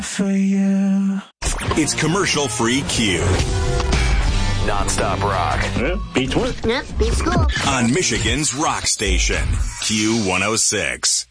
For you. It's commercial-free Q. Non-stop rock. Beats work. Yep, beats school. On Michigan's rock station, Q106.